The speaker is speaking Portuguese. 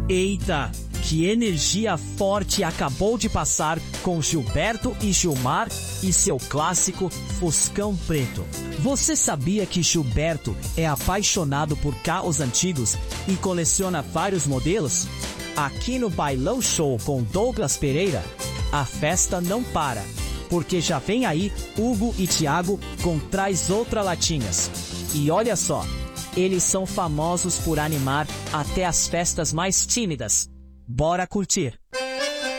Eita, que energia forte acabou de passar com Gilberto e Gilmar e seu clássico Fuscão Preto. Você sabia que Gilberto é apaixonado por carros antigos e coleciona vários modelos? Aqui no Bailão Show com Douglas Pereira, a festa não para, porque já vem aí Hugo e Thiago com Traz Outra Latinhas. E olha só, eles são famosos por animar até as festas mais tímidas. Bora curtir!